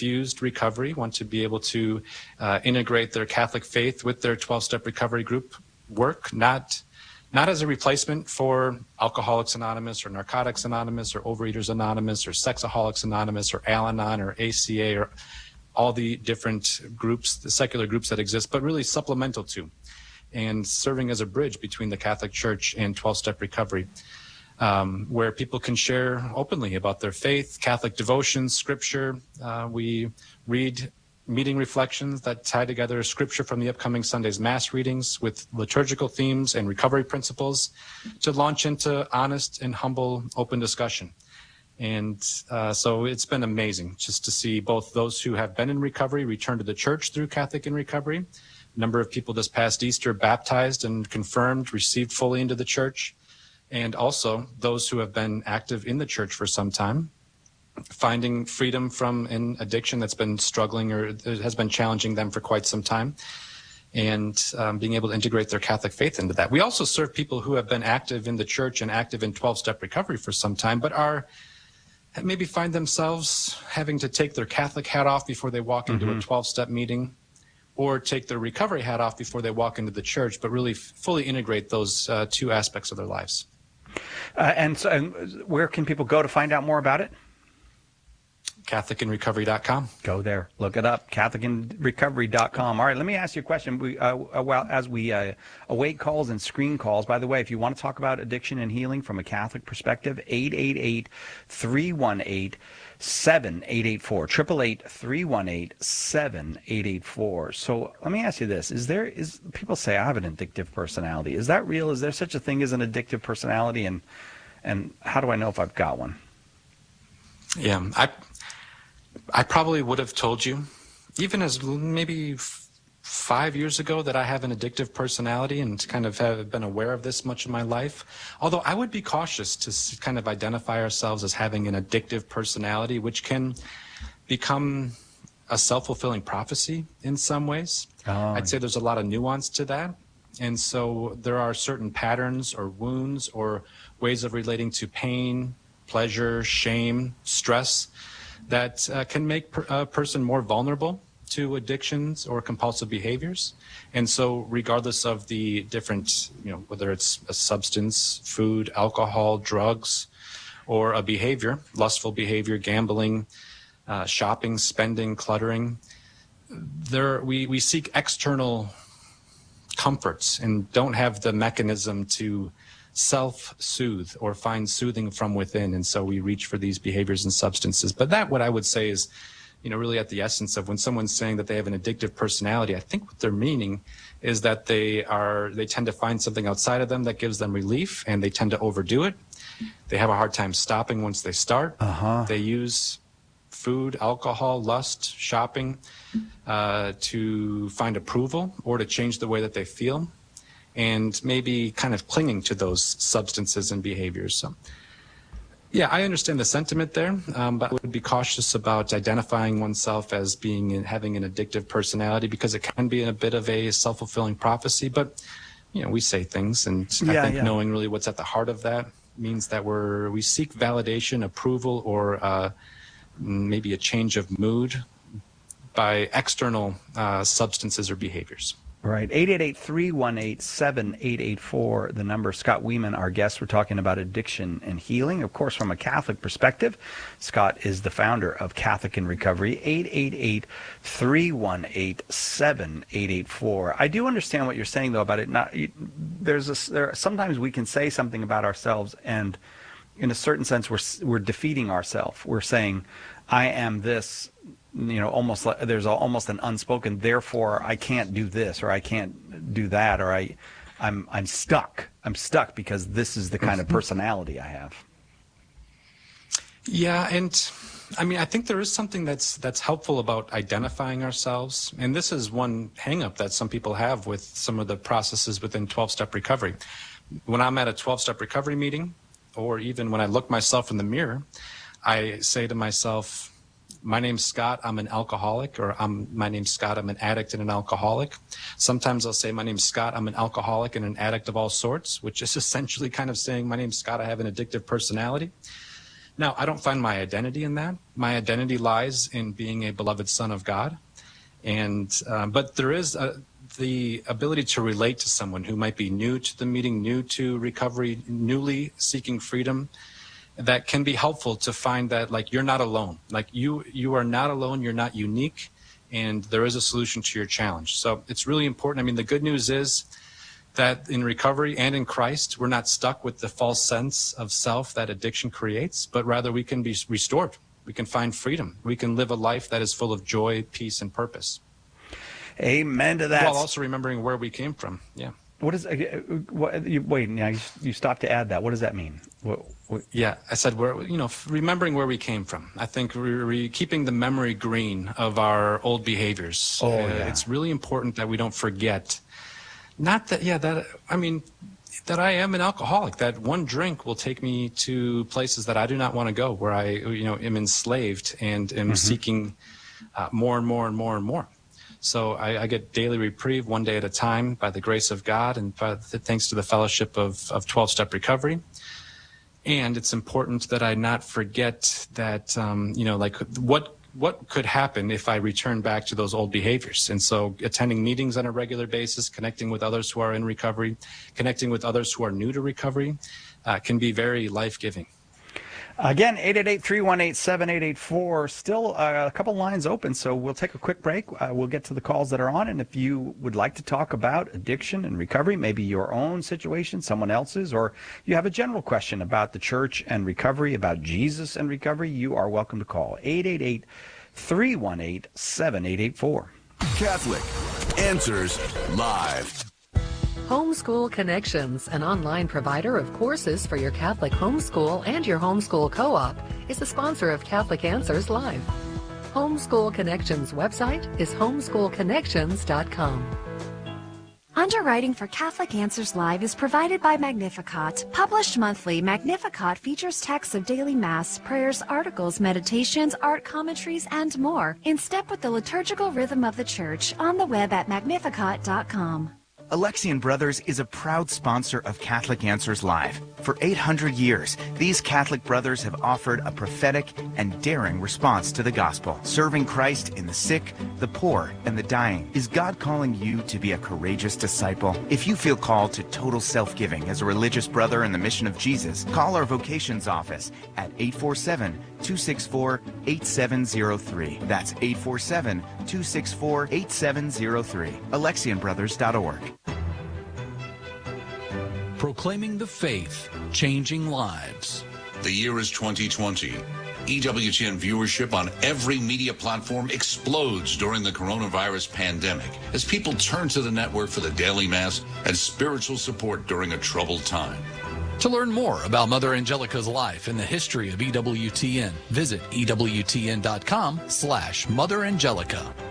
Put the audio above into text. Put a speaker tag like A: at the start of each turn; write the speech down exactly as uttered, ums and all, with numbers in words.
A: infused recovery, want to be able to uh, integrate their Catholic faith with their twelve-step recovery group work, not not as a replacement for Alcoholics Anonymous or Narcotics Anonymous or Overeaters Anonymous or Sexaholics Anonymous or Al-Anon or A C A or all the different groups, the secular groups that exist, but really supplemental to and serving as a bridge between the Catholic Church and twelve-step recovery, um, where people can share openly about their faith, Catholic devotions, scripture. Uh, we read meeting reflections that tie together scripture from the upcoming Sunday's Mass readings with liturgical themes and recovery principles to launch into honest and humble open discussion. And uh, so it's been amazing just to see both those who have been in recovery return to the church through Catholic in Recovery. A number of people this past Easter baptized and confirmed, received fully into the church. And also those who have been active in the church for some time, finding freedom from an addiction that's been struggling or has been challenging them for quite some time, and um, being able to integrate their Catholic faith into that. We also serve people who have been active in the church and active in twelve-step recovery for some time, but are maybe find themselves having to take their Catholic hat off before they walk into mm-hmm. a twelve-step meeting, or take their recovery hat off before they walk into the church, but really f- fully integrate those uh, two aspects of their lives.
B: Uh, and so and where can people go to find out more about it?
A: Catholic in Recovery dot com.
B: Go there, look it up, Catholic in Recovery dot com. All right, let me ask you a question. We, uh, well, as we uh, await calls and screen calls, by the way, if you want to talk about addiction and healing from a Catholic perspective, eight eight eight, three one eight, seven eight eight four, eight eight eight, three one eight, seven eight eight four. So let me ask you this. Is there, is people say, I have an addictive personality. Is that real? Is there such a thing as an addictive personality? And, and how do I know if I've got one?
A: Yeah, I... I probably would have told you, even as maybe f- five years ago, that I have an addictive personality and kind of have been aware of this much of my life. Although I would be cautious to kind of identify ourselves as having an addictive personality, which can become a self-fulfilling prophecy in some ways. Oh. I'd say there's a lot of nuance to that. And so there are certain patterns or wounds or ways of relating to pain, pleasure, shame, stress, that uh, can make per, a person more vulnerable to addictions or compulsive behaviors. And so regardless of the different, you know, whether it's a substance, food, alcohol, drugs, or a behavior, lustful behavior, gambling, uh, shopping, spending, cluttering, there we, we seek external comforts and don't have the mechanism to self-soothe or find soothing from within, and so we reach for these behaviors and substances. But that, what I would say is, you know, really at the essence of when someone's saying that they have an addictive personality, I think what they're meaning is that they are, they tend to find something outside of them that gives them relief, and they tend to overdo it. They have a hard time stopping once they start. Uh-huh. They use food, alcohol, lust, shopping uh, to find approval or to change the way that they feel, and maybe kind of clinging to those substances and behaviors. So, yeah, I understand the sentiment there, um, but I would be cautious about identifying oneself as being having an addictive personality, because it can be a bit of a self-fulfilling prophecy. But, you know, we say things, and yeah, I think yeah. knowing really what's at the heart of that means that we're we seek validation, approval, or uh, maybe a change of mood by external uh, substances or behaviors.
B: Right. eight eight eight, three one eight, seven eight eight four, the number. Scott Weeman, our guest. We're talking about addiction and healing, of course, from a Catholic perspective. Scott is the founder of Catholic in Recovery. eight eight eight, three one eight, seven eight eight four. I do understand what you're saying, though, about it. Not there's a, there, sometimes we can say something about ourselves, and in a certain sense, we're we're defeating ourselves. We're saying, I am this. You know, almost like there's a, almost an unspoken, therefore I can't do this, or I can't do that, or I, I'm I'm stuck. I'm stuck because this is the kind of personality I have.
A: Yeah, and I mean, I think there is something that's that's helpful about identifying ourselves, and this is one hang-up that some people have with some of the processes within twelve-step recovery. When I'm at a twelve-step recovery meeting, or even when I look myself in the mirror, I say to myself, my name's Scott, I'm an alcoholic, or I'm, my name's Scott, I'm an addict and an alcoholic. Sometimes I'll say, my name's Scott, I'm an alcoholic and an addict of all sorts, which is essentially kind of saying, my name's Scott, I have an addictive personality. Now, I don't find my identity in that. My identity lies in being a beloved son of God. And um, but there is a, the ability to relate to someone who might be new to the meeting, new to recovery, newly seeking freedom. That can be helpful to find that, like, you're not alone. Like, you you are not alone. You're not unique, and there is a solution to your challenge. So it's really important. I mean, the good news is that in recovery and in Christ, we're not stuck with the false sense of self that addiction creates, but rather we can be restored. We can find freedom. We can live a life that is full of joy, peace, and purpose.
B: Amen to that.
A: While also remembering where we came from. Yeah.
B: What is? Uh, what, you, wait, now you, you stopped to add that. What does that mean? What, what?
A: Yeah, I said we're you know remembering where we came from. I think we're, we're keeping the memory green of our old behaviors.
B: Oh,
A: uh,
B: yeah.
A: It's really important that we don't forget. Not that, yeah, that I mean, that I am an alcoholic. That one drink will take me to places that I do not want to go, where I you know am enslaved and am mm-hmm. seeking uh, more and more and more and more. So I, I get daily reprieve one day at a time by the grace of God and by the, thanks to the fellowship of, of twelve-step recovery. And it's important that I not forget that, um, you know, like what what could happen if I return back to those old behaviors. And so attending meetings on a regular basis, connecting with others who are in recovery, connecting with others who are new to recovery uh, can be very life-giving.
B: Again, eight eight eight, three one eight, seven eight eight four. Still uh, a couple lines open, so we'll take a quick break. Uh, we'll get to the calls that are on, and if you would like to talk about addiction and recovery, maybe your own situation, someone else's, or you have a general question about the church and recovery, about Jesus and recovery, you are welcome to call eight eight eight, three one eight, seven eight eight four.
C: Catholic Answers Live.
D: Homeschool Connections, an online provider of courses for your Catholic homeschool and your homeschool co-op, is the sponsor of Catholic Answers Live. Homeschool Connections website is homeschool connections dot com.
E: Underwriting for Catholic Answers Live is provided by Magnificat. Published monthly, Magnificat features texts of daily Mass, prayers, articles, meditations, art commentaries, and more, in step with the liturgical rhythm of the Church, on the web at magnificat dot com.
F: Alexian Brothers is a proud sponsor of Catholic Answers Live. For eight hundred years, these Catholic brothers have offered a prophetic and daring response to the gospel, serving Christ in the sick, the poor, and the dying. Is God calling you to be a courageous disciple? If you feel called to total self-giving as a religious brother in the mission of Jesus, call our vocations office at eight four seven, two six four, eight seven zero three. That's eight four seven, two six four, eight seven zero three. Alexian Brothers dot org.
G: Proclaiming the faith, changing lives.
H: The year is twenty twenty. E W T N viewership on every media platform explodes during the coronavirus pandemic as people turn to the network for the daily Mass and spiritual support during a troubled time.
G: To learn more about Mother Angelica's life and the history of E W T N, visit E W T N dot com slash Mother Angelica.